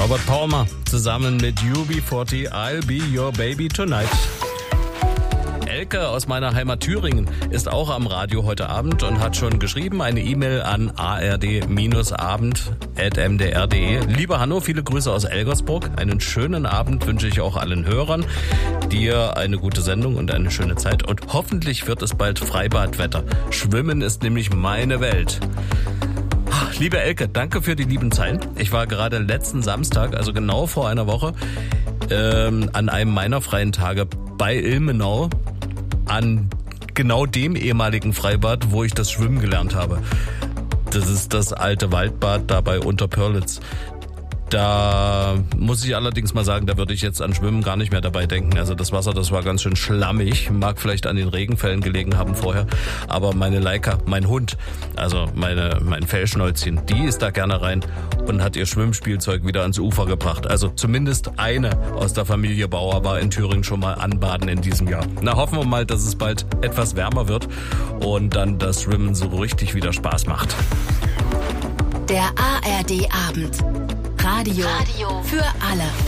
Robert Palmer zusammen mit UB40, I'll Be Your Baby Tonight. Elke aus meiner Heimat Thüringen ist auch am Radio heute Abend und hat schon geschrieben, eine E-Mail an ard-abend@mdr.de. Lieber Hanno, viele Grüße aus Elgersburg. Einen schönen Abend wünsche ich auch allen Hörern. Dir eine gute Sendung und eine schöne Zeit. Und hoffentlich wird es bald Freibadwetter. Schwimmen ist nämlich meine Welt. Liebe Elke, danke für die lieben Zeilen. Ich war gerade letzten Samstag, also genau vor einer Woche, an einem meiner freien Tage bei Ilmenau, an genau dem ehemaligen Freibad, wo ich das Schwimmen gelernt habe. Das ist das alte Waldbad da bei Unterpörlitz. Da muss ich allerdings mal sagen, da würde ich jetzt an Schwimmen gar nicht mehr dabei denken. Also das Wasser, das war ganz schön schlammig. Mag vielleicht an den Regenfällen gelegen haben vorher. Aber meine Leica, mein Hund, also mein Fellschnäuzchen, die ist da gerne rein und hat ihr Schwimmspielzeug wieder ans Ufer gebracht. Also zumindest eine aus der Familie Bauer war in Thüringen schon mal anbaden in diesem Jahr. Na, hoffen wir mal, dass es bald etwas wärmer wird und dann das Schwimmen so richtig wieder Spaß macht. Der ARD-Abend. Radio für alle.